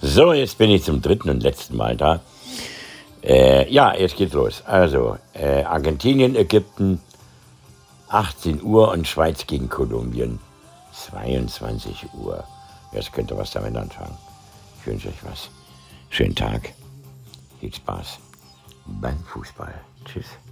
So, jetzt bin ich zum dritten und letzten Mal da. Ja, jetzt geht's los. Also, Argentinien, Ägypten, 18 Uhr und Schweiz gegen Kolumbien, 22 Uhr. Jetzt könnt ihr was damit anfangen. Ich wünsche euch was. Schönen Tag. Viel Spaß beim Fußball. Tschüss.